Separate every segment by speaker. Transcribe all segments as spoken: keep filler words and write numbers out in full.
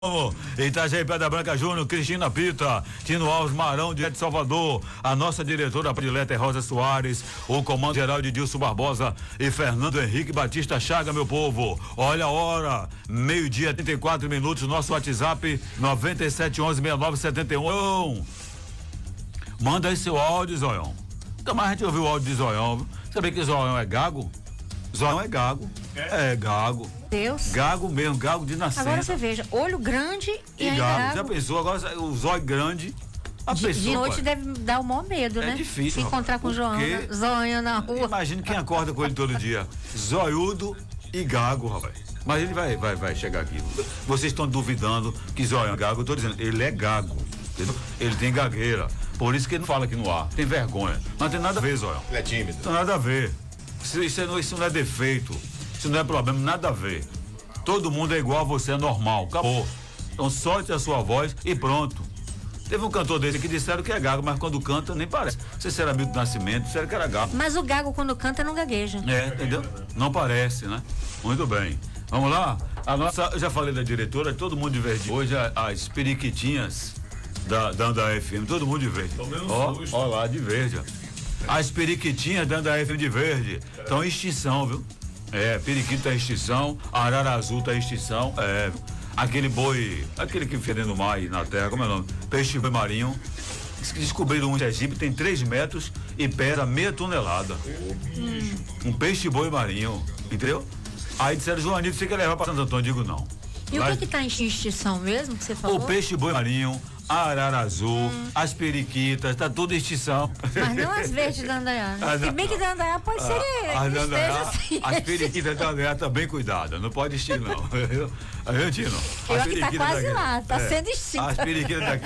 Speaker 1: Itajaí, Pedra Branca Júnior, Cristina Pita, Tino Alves Marão, de Salvador, a nossa diretora predileta é Rosa Soares, o comando geral de Dilson Barbosa e Fernando Henrique Batista Chaga, meu povo. Olha a hora, meio-dia, trinta e quatro minutos, nosso WhatsApp nove sete um um, seis nove sete um. Manda aí seu áudio, Zoião. Nunca mais a gente ouviu o áudio de Zoião, viu? Sabia que Zoião é gago? Zoião é gago. É, é gago.
Speaker 2: Deus.
Speaker 1: Gago mesmo, gago de nascença.
Speaker 2: Agora você veja, olho grande e, e ainda gago.
Speaker 1: gago. Já pensou? Agora o zóio grande. A
Speaker 2: de,
Speaker 1: pessoa,
Speaker 2: de noite
Speaker 1: pai,
Speaker 2: deve dar o maior medo,
Speaker 1: é
Speaker 2: né?
Speaker 1: É difícil.
Speaker 2: Se encontrar com o João, Zoião na rua.
Speaker 1: Imagina quem acorda com ele todo dia. Zoiudo e gago, rapaz. Mas ele vai, vai, vai chegar aqui. Vocês estão duvidando que Zoião é gago? Eu tô dizendo, ele é gago. Entendeu? Ele tem gagueira. Por isso que ele não fala aqui no ar. Tem vergonha. Não tem nada a ver, Zoião.
Speaker 3: Ele é tímido.
Speaker 1: Não tem nada a ver. Isso, isso, não, isso não é defeito. Isso não é problema, nada a ver. Todo mundo é igual a você, é normal. Acabou. Então solte a sua voz e pronto. Teve um cantor desse que disseram que é gago, mas quando canta nem parece. Você será Milton Nascimento, disseram que era gago.
Speaker 2: Mas o gago quando canta não gagueja.
Speaker 1: É, entendeu? Não parece, né? Muito bem. Vamos lá? A nossa, eu já falei da diretora, todo mundo de verde. Hoje as periquitinhas da, da Andar F M, todo mundo de verde. Ó, ó lá, de verde. Ó. As periquitinhas da Andar F M de verde estão em extinção, viu? É, periquito tá em extinção, arara azul tá em extinção, é, aquele boi, aquele que fica dentro do mar e na terra, como é o nome? Peixe boi marinho, descobriram um em Sergipe, tem três metros e pesa meia tonelada. Hum. Um peixe boi marinho, entendeu? Aí disseram, Joanito, você quer levar para Santo Antônio? Eu digo não.
Speaker 2: E Lá, o que que tá em extinção mesmo, que você falou?
Speaker 1: O peixe boi marinho, a arara azul, hum. as periquitas, tá tudo em extinção.
Speaker 2: Mas não as verdes da Andaiá. Ah, se bem que da Andaiá pode ser
Speaker 1: ah,
Speaker 2: que esteja assim.
Speaker 1: As periquitas da Andaiá tá bem cuidada, não pode extinir não. Eu Tino.
Speaker 2: Eu aqui tá quase daqui, lá, tá é, sendo extinta.
Speaker 1: As periquitas daqui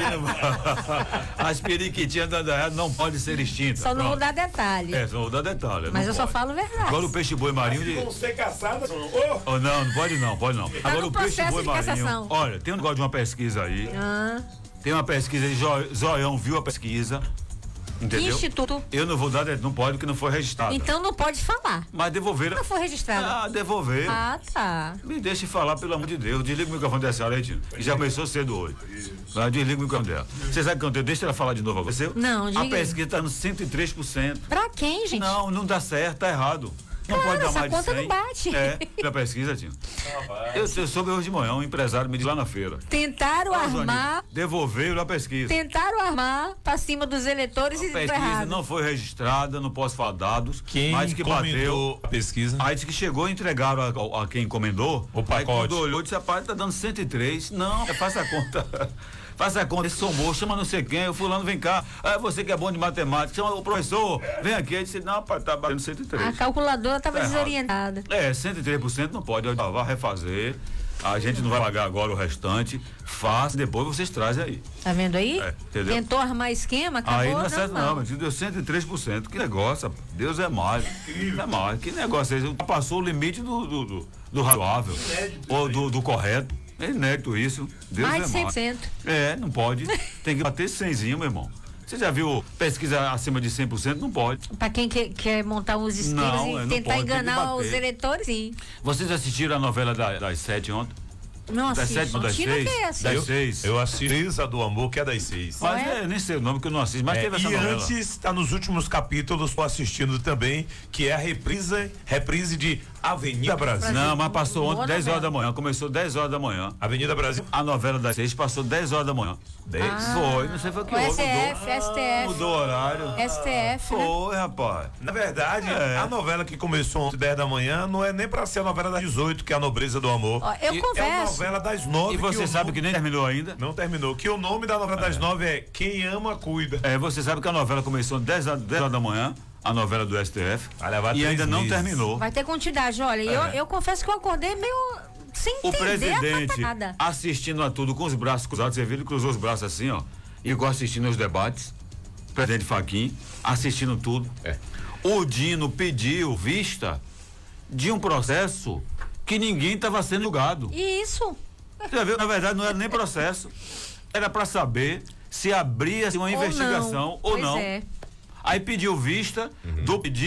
Speaker 1: não, as periquitinhas da Andaiá não podem ser extintas.
Speaker 2: Só não pronto. Vou dar detalhe.
Speaker 1: É, só vou dar detalhe.
Speaker 2: Mas eu
Speaker 1: pode.
Speaker 2: Só falo verdade.
Speaker 1: Agora o peixe boi marinho de...
Speaker 3: Vão ser caçadas.
Speaker 1: Oh. Oh, não, não pode não, pode não.
Speaker 2: Tá
Speaker 1: Agora o peixe boi marinho. Olha, tem um negócio de uma pesquisa aí.
Speaker 2: Ah.
Speaker 1: Tem uma pesquisa aí, Zoião viu a pesquisa. Entendeu?
Speaker 2: Que instituto?
Speaker 1: Eu não vou dar, não pode, porque não foi registrado.
Speaker 2: Então não pode falar.
Speaker 1: Mas devolveram.
Speaker 2: Não foi registrado.
Speaker 1: Ah, devolveram.
Speaker 2: Ah, tá.
Speaker 1: Me deixe falar, pelo amor de Deus. Desliga o microfone dessa senhora aí, Tino. Que já começou cedo hoje. Vai, desliga o microfone dela. Você sabe o que aconteceu? Deixa ela falar de novo agora. Você?
Speaker 2: Não, diga.
Speaker 1: A pesquisa está no cento e três por cento.
Speaker 2: Pra quem, gente?
Speaker 1: Não, não dá certo, tá errado. Não
Speaker 2: claro,
Speaker 1: pode dar
Speaker 2: essa
Speaker 1: mais de
Speaker 2: conta
Speaker 1: cem.
Speaker 2: Não bate.
Speaker 1: É, na pesquisa, Tino. Eu, eu soube hoje de manhã, um empresário me disse lá na feira.
Speaker 2: Tentaram ah, armar.
Speaker 1: Devolveram a pesquisa.
Speaker 2: Tentaram armar pra cima dos eleitores
Speaker 1: a
Speaker 2: e
Speaker 1: pesquisa
Speaker 2: errado.
Speaker 1: não foi registrada, não posso falar dados.
Speaker 3: Quem
Speaker 1: mas que bateu
Speaker 3: a pesquisa?
Speaker 1: Aí disse que chegou e entregaram a, a, a quem encomendou.
Speaker 3: O pacote.
Speaker 1: Aí quando olhou, disse, rapaz, tá dando cento e três. Não, faça a conta. Faça a conta, esse somou, chama não sei quem, o fulano vem cá, ah, você que é bom de matemática, chama o professor, vem aqui, ele disse, não, pai, tá batendo cento e três.
Speaker 2: A calculadora estava
Speaker 1: tá
Speaker 2: desorientada.
Speaker 1: É, cento e três por cento não pode, vai refazer, a gente não vai pagar agora o restante, faça, depois vocês trazem aí.
Speaker 2: Tá vendo aí?
Speaker 1: É, entendeu?
Speaker 2: Tentou armar esquema, acabou.
Speaker 1: Aí não é certo não,
Speaker 2: não,
Speaker 1: mas deu cento e três por cento, que negócio, Deus é mais, é mais, que negócio é esse, passou o limite do, do, do, do razoável, ou do, do correto. É inédito isso. Deus
Speaker 2: mais de
Speaker 1: é
Speaker 2: cem por cento.
Speaker 1: É, não pode. Tem que bater cenzinho, meu irmão. Você já viu pesquisa acima de cem por cento? Não pode.
Speaker 2: Pra quem quer, quer montar uns esquemas
Speaker 1: não,
Speaker 2: e
Speaker 1: não
Speaker 2: tentar
Speaker 1: pode,
Speaker 2: enganar os eleitores, sim.
Speaker 1: Vocês assistiram a novela da, das sete ontem?
Speaker 2: Não
Speaker 1: das
Speaker 2: assisto.
Speaker 1: sete, não, das seis?
Speaker 2: É assim.
Speaker 1: Das
Speaker 3: eu,
Speaker 1: seis.
Speaker 3: Eu assisto Isa do Amor, que é das seis.
Speaker 1: Mas
Speaker 2: é?
Speaker 1: É, nem sei o nome, que eu não assisto. Mas
Speaker 3: é,
Speaker 1: teve essa
Speaker 3: e
Speaker 1: novela.
Speaker 3: antes, tá nos últimos capítulos, tô assistindo também, que é a reprise, reprise de Avenida Brasil.
Speaker 2: Brasil.
Speaker 1: Não, mas passou ontem,
Speaker 2: Boa
Speaker 1: dez horas
Speaker 2: novela.
Speaker 1: da manhã. Começou dez horas da manhã.
Speaker 3: Avenida Brasil.
Speaker 1: A novela das seis passou dez horas da manhã.
Speaker 3: dez?
Speaker 2: Ah.
Speaker 1: Foi, não sei foi o que
Speaker 2: O
Speaker 1: houve.
Speaker 2: S T F,
Speaker 1: mudou.
Speaker 2: S T F.
Speaker 1: Mudou o horário.
Speaker 2: S T F. Né?
Speaker 1: Foi, rapaz.
Speaker 3: Na verdade,
Speaker 1: É.
Speaker 3: a novela que começou ontem, dez da manhã, não é nem pra ser a novela das dezoito, que é a Nobreza do Amor.
Speaker 2: Ó, eu
Speaker 1: E-
Speaker 3: É a
Speaker 2: confesso.
Speaker 3: novela das nove.
Speaker 1: E você
Speaker 3: o
Speaker 1: sabe
Speaker 3: nome-
Speaker 1: que nem terminou ainda?
Speaker 3: Não terminou. Que o nome da novela das nove é Quem Ama Cuida.
Speaker 1: É, você sabe que a novela começou dez horas da manhã, a novela do S T F,
Speaker 3: Vai levar
Speaker 1: e
Speaker 3: três
Speaker 1: ainda não
Speaker 3: meses.
Speaker 1: terminou.
Speaker 2: Vai ter quantidade. Olha, eu,
Speaker 1: É.
Speaker 2: eu confesso que eu acordei meio sem
Speaker 1: O
Speaker 2: entender a
Speaker 1: presidente
Speaker 2: patada.
Speaker 1: assistindo a tudo com os braços cruzados, você viu, ele cruzou os braços assim, ó, e igual assistindo os debates, o presidente Fachin, assistindo tudo.
Speaker 3: É.
Speaker 1: O Dino pediu vista de um processo que ninguém estava sendo julgado.
Speaker 2: E isso?
Speaker 1: Você viu? Na verdade, não era nem processo, era para saber se abria uma investigação ou
Speaker 2: Pois
Speaker 1: não.
Speaker 2: é.
Speaker 1: Aí pediu vista do pedido